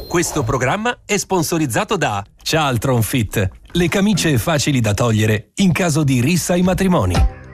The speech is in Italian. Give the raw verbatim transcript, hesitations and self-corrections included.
Questo programma è sponsorizzato da Cialtron Fit, le camicie facili da togliere in caso di rissa ai matrimoni.